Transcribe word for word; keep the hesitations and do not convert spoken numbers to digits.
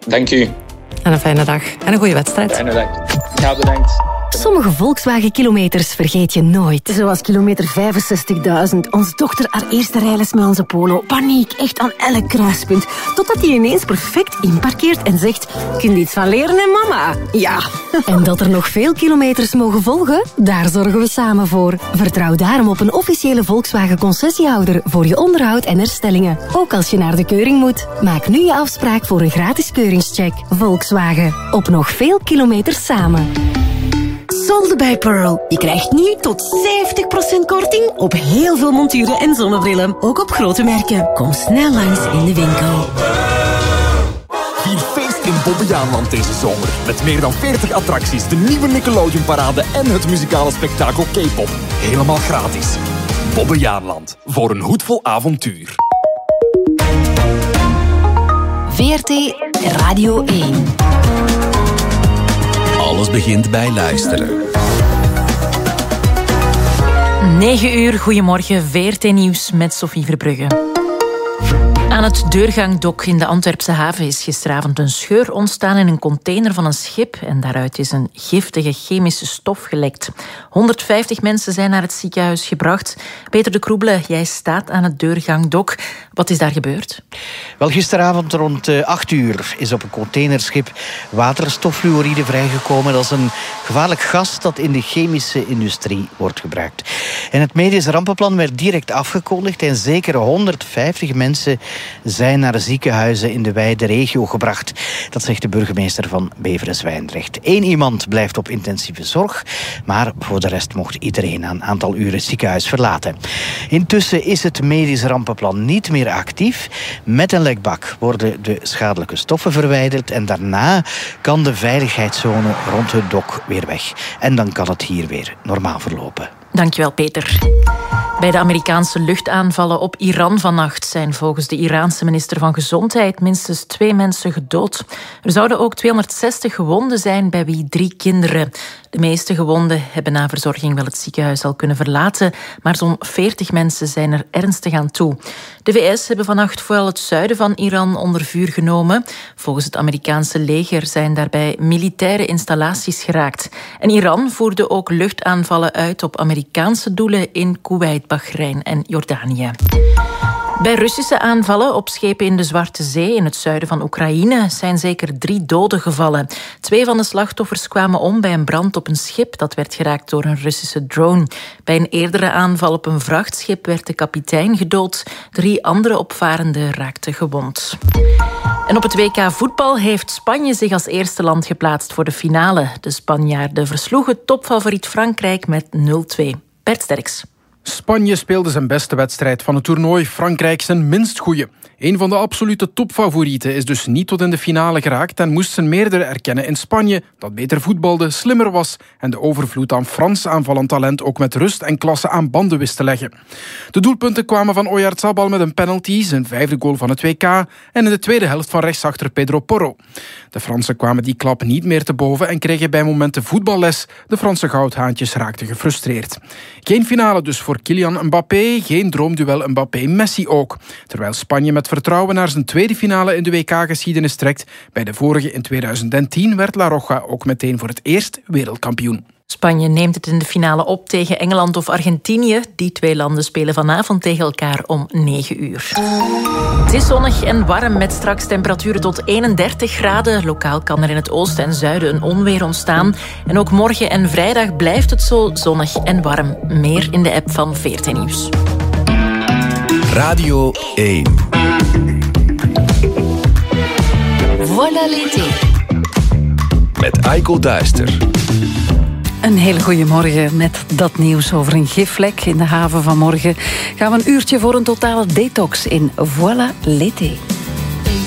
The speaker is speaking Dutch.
Dank u. En een fijne dag. En een goede wedstrijd. Fijne dag. Ja, bedankt. Sommige Volkswagen-kilometers vergeet je nooit. Zoals kilometer vijfenzestigduizend. Onze dochter haar eerste rijles met onze Polo. Paniek, echt aan elk kruispunt. Totdat hij ineens perfect inparkeert en zegt... Kun je iets van leren, hè, mama? Ja. En dat er nog veel kilometers mogen volgen? Daar zorgen we samen voor. Vertrouw daarom op een officiële Volkswagen-concessiehouder voor je onderhoud en herstellingen. Ook als je naar de keuring moet. Maak nu je afspraak voor een gratis keuringscheck. Volkswagen. Op nog veel kilometers samen. Solde bij Pearl. Je krijgt nu tot zeventig procent korting op heel veel monturen en zonnebrillen. Ook op grote merken. Kom snel langs in de winkel. Vier feest in Bobbejaanland deze zomer. Met meer dan veertig attracties, de nieuwe Nickelodeon-parade en het muzikale spektakel K-pop. Helemaal gratis. Bobbejaanland. Voor een hoedvol avontuur. V R T Radio één. Alles begint bij luisteren. negen uur, goedemorgen, V R T Nieuws met Sophie Verbrugge. Aan het deurgangdok in de Antwerpse haven is gisteravond een scheur ontstaan in een container van een schip en daaruit is een giftige chemische stof gelekt. honderdvijftig mensen zijn naar het ziekenhuis gebracht. Peter de Kroebele, jij staat aan het deurgangdok. Wat is daar gebeurd? Wel, gisteravond rond acht uur is op een containerschip waterstoffluoride vrijgekomen. Dat is een gevaarlijk gas dat in de chemische industrie wordt gebruikt. En het medisch rampenplan werd direct afgekondigd en zeker honderdvijftig mensen zijn naar de ziekenhuizen in de wijde regio gebracht. Dat zegt de burgemeester van Beveren-Zwijndrecht. Eén iemand blijft op intensieve zorg, maar voor de rest mocht iedereen na een aantal uren het ziekenhuis verlaten. Intussen is het medisch rampenplan niet meer actief. Met een lekbak worden de schadelijke stoffen verwijderd en daarna kan de veiligheidszone rond het dok weer weg. En dan kan het hier weer normaal verlopen. Dankjewel, Peter. Bij de Amerikaanse luchtaanvallen op Iran vannacht zijn volgens de Iraanse minister van Gezondheid minstens twee mensen gedood. Er zouden ook tweehonderdzestig gewonden zijn, bij wie drie kinderen. De meeste gewonden hebben na verzorging wel het ziekenhuis al kunnen verlaten, maar zo'n veertig mensen zijn er ernstig aan toe. De V S hebben vannacht vooral het zuiden van Iran onder vuur genomen. Volgens het Amerikaanse leger zijn daarbij militaire installaties geraakt. En Iran voerde ook luchtaanvallen uit op Amerikaanse doelen in Kuwait, Bahrein en Jordanië. Bij Russische aanvallen op schepen in de Zwarte Zee in het zuiden van Oekraïne zijn zeker drie doden gevallen. Twee van de slachtoffers kwamen om bij een brand op een schip dat werd geraakt door een Russische drone. Bij een eerdere aanval op een vrachtschip werd de kapitein gedood. Drie andere opvarenden raakten gewond. En op het W K voetbal heeft Spanje zich als eerste land geplaatst voor de finale. De Spanjaarden versloegen topfavoriet Frankrijk met nul twee. Bert Sterks. Spanje speelde zijn beste wedstrijd van het toernooi, Frankrijk zijn minst goeie. Een van de absolute topfavorieten is dus niet tot in de finale geraakt en moest zijn meerdere erkennen in Spanje dat beter voetbalde, slimmer was en de overvloed aan Frans aanvallend talent ook met rust en klasse aan banden wist te leggen. De doelpunten kwamen van Oyarzabal met een penalty, zijn vijfde goal van het W K en in de tweede helft van rechtsachter Pedro Porro. De Fransen kwamen die klap niet meer te boven en kregen bij momenten voetballes. De Franse goudhaantjes raakten gefrustreerd. Geen finale dus voor Kylian Mbappé, geen droomduel Mbappé-Messi ook. Terwijl Spanje met vertrouwen naar zijn tweede finale in de W K-geschiedenis trekt. Bij de vorige in tweeduizend tien werd La Roja ook meteen voor het eerst wereldkampioen. Spanje neemt het in de finale op tegen Engeland of Argentinië. Die twee landen spelen vanavond tegen elkaar om negen uur. Het is zonnig en warm met straks temperaturen tot eenendertig graden. Lokaal kan er in het oosten en zuiden een onweer ontstaan. En ook morgen en vrijdag blijft het zo zonnig en warm. Meer in de app van V R T Nieuws. Radio één. Voilà l'été. Met Aiko Duister. Een hele goede morgen met dat nieuws over een gifvlek in de haven van morgen. Gaan we een uurtje voor een totale detox in Voilà l'été.